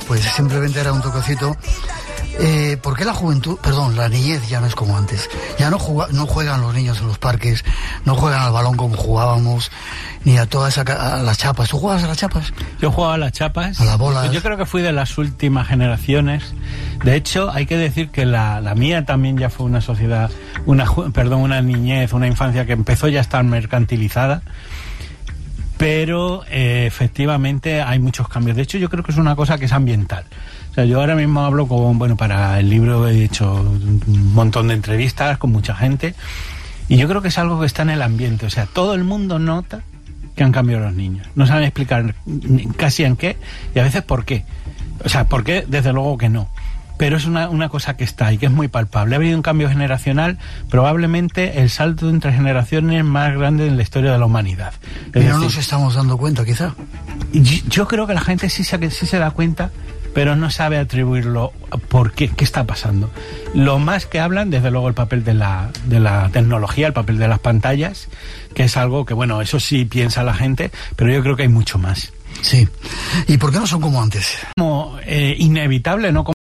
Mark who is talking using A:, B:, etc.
A: pues simplemente era un toquecito. ¿Por qué la niñez ya no es como antes? Ya no juegan los niños en los parques, no juegan al balón como jugábamos, ni a las chapas. ¿Tú jugabas a las chapas?
B: Yo jugaba a las chapas.
A: A las bolas.
B: Yo creo que fui de las últimas generaciones. De hecho, hay que decir que la mía también ya fue una sociedad, una niñez, una infancia que empezó ya a estar mercantilizada. Pero efectivamente hay muchos cambios. De hecho, yo creo que es una cosa que es ambiental. O sea, yo ahora mismo hablo para el libro he hecho un montón de entrevistas con mucha gente y yo creo que es algo que está en el ambiente. O sea, todo el mundo nota que han cambiado los niños. No saben explicar casi en qué y a veces por qué. O sea, por qué, desde luego que no. Pero es una cosa que está y que es muy palpable. Ha habido un cambio generacional, probablemente el salto entre generaciones más grande en la historia de la humanidad.
A: Y no nos estamos dando cuenta, quizá.
B: Yo creo que la gente sí se da cuenta, pero no sabe atribuirlo por qué está pasando. Lo más que hablan, desde luego, el papel de la tecnología, el papel de las pantallas, que es algo que, bueno, eso sí piensa la gente, pero yo creo que hay mucho más.
A: Sí. ¿Y por qué no son como antes?
B: Como inevitable, ¿no?